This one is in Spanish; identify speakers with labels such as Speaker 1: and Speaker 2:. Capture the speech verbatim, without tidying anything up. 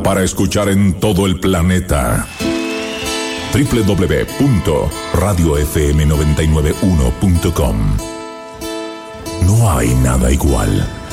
Speaker 1: para escuchar en todo el planeta. doble u doble u doble u punto radio f m noventa y nueve punto uno punto com. No hay nada igual.